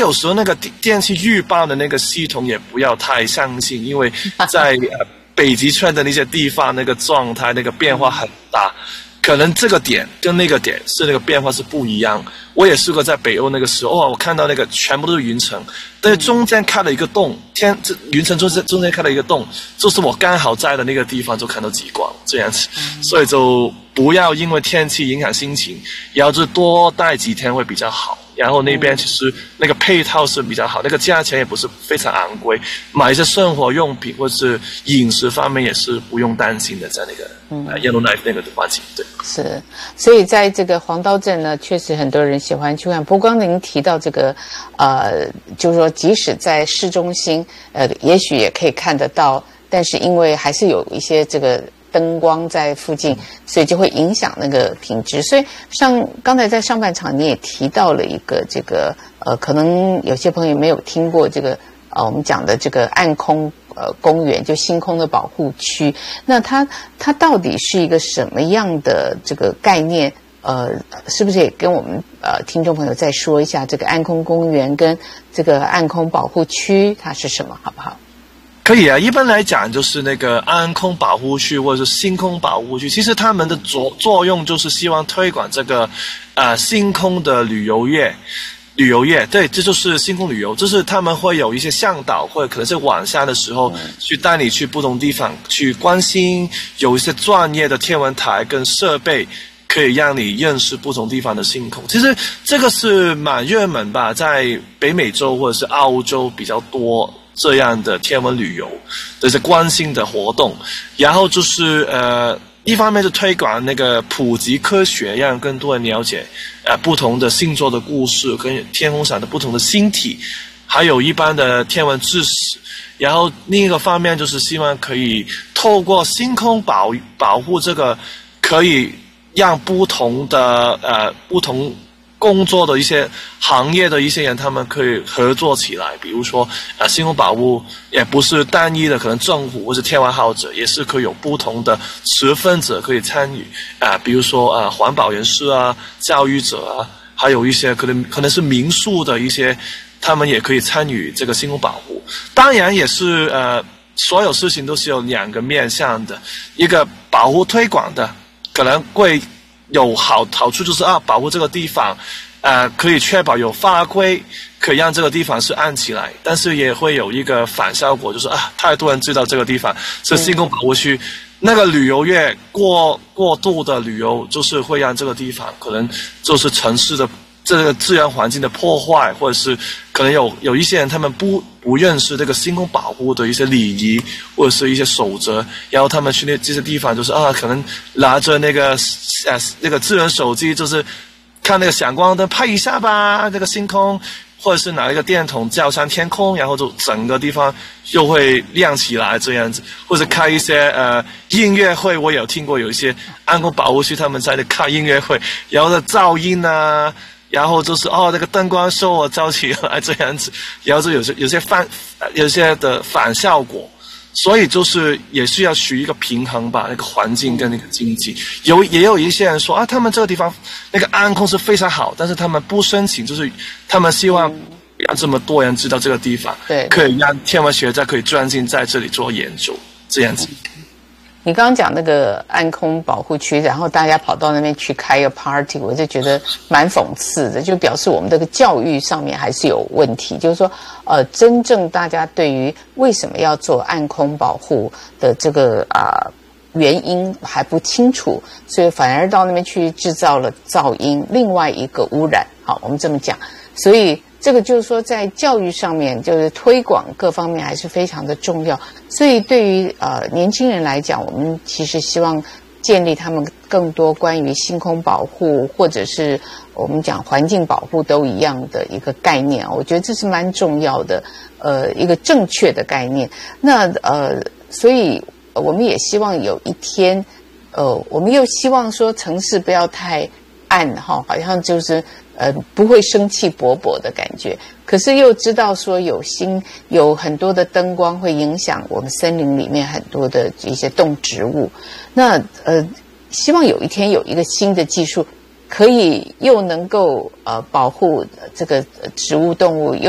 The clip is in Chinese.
有时候那个天气预报的那个系统也不要太相信，因为在北极圈的那些地方，那个状态那个变化很大。可能这个点跟那个点是那个变化是不一样。我也试过在北欧那个时候，我看到那个全部都是云层，但是中间开了一个洞，云层中间开了一个洞，就是我刚好在的那个地方就看到极光这样子。所以就不要因为天气影响心情，然后就多待几天会比较好。然后那边其实那个配套是比较好，那个价钱也不是非常昂贵，买一些生活用品或是饮食方面也是不用担心的，在那个Yellowknife 那个环境。对， 是，所以在这个黄刀镇呢，确实很多人喜欢去看。不过刚您提到这个，就是说即使在市中心，也许也可以看得到，但是因为还是有一些这个灯光在附近，所以就会影响那个品质。所以像刚才在上半场你也提到了一个这个可能有些朋友没有听过这个我们讲的这个暗空公园，就星空的保护区。那它到底是一个什么样的这个概念？是不是也跟我们听众朋友再说一下这个暗空公园跟这个暗空保护区它是什么，好不好？ 可以啊，一般来讲就是那个暗空保护区或者是星空保护区，其实他们的作用就是希望推广这个星空的旅游业。对，这就是星空旅游，就是他们会有一些向导，或者可能是晚上的时候去带你去不同地方去关心，有一些专业的天文台跟设备可以让你认识不同地方的星空。其实这个是蛮热门吧，在北美洲或者是澳洲比较多这样的天文旅游的一些关心的活动。然后就是一方面是推广那个普及科学，让更多人了解不同的星座的故事跟天空上的不同的星体，还有一般的天文知识。然后另一个方面就是希望可以透过星空保护这个，可以让不同工作的一些行业的一些人，他们可以合作起来。比如说星空保护也不是单一的，可能政府或是天文爱好者，也是可以有不同的持份者可以参与比如说环保人士啊、教育者啊，还有一些可能是民宿的一些，他们也可以参与这个星空保护。当然也是所有事情都是有两个面向的，一个保护推广的可能会有好处，就是保护这个地方可以确保有法规可以让这个地方是暗起来，但是也会有一个反效果，就是太多人知道这个地方是星空保护区，那个旅游业过度的旅游，就是会让这个地方可能就是城市的这个自然环境的破坏，或者是可能有一些人他们不认识这个星空保护的一些礼仪或者是一些守则，然后他们去这些地方就是可能拿着那个智能手机，就是看那个闪光灯拍一下吧，那个星空，或者是拿一个电筒照上天空，然后就整个地方又会亮起来这样子。或者开一些音乐会，我有听过有一些暗空保护区他们在那开音乐会，然后的噪音啊，然后就是那个灯光秀我照起来这样子，然后就有些的反效果。所以就是也是要取一个平衡吧，那个环境跟那个经济。也有一些人说他们这个地方那个暗空是非常好，但是他们不申请，就是他们希望让这么多人知道这个地方， 对， 可以让天文学家可以专心在这里做研究，这样子。 你刚刚讲那个暗空保护区，然后大家跑到那边去开个 party， 我就觉得蛮讽刺的，就表示我们这个教育上面还是有问题。就是说，真正大家对于为什么要做暗空保护的这个原因还不清楚，所以反而到那边去制造了噪音，另外一个污染。好，我们这么讲，所以这个就是说，在教育上面，就是推广各方面还是非常的重要。所以对于年轻人来讲，我们其实希望建立他们更多关于星空保护，或者是我们讲环境保护都一样的一个概念。我觉得这是蛮重要的，一个正确的概念。那所以我们也希望有一天，我们又希望说城市不要太暗好像就是不会生气勃勃的感觉，可是又知道说有很多的灯光会影响我们森林里面很多的一些动植物。那希望有一天有一个新的技术，可以又能够保护这个植物动物，又